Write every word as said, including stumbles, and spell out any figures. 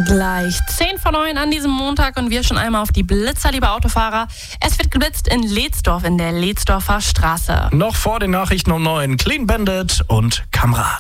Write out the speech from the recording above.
Gleich zehn vor neun an diesem Montag und wir schon einmal auf die Blitzer, liebe Autofahrer. Es wird geblitzt in Lehtsdorf in der Lehdsdorfer Straße. Noch vor den Nachrichten um neun Clean Bandit und Kamera.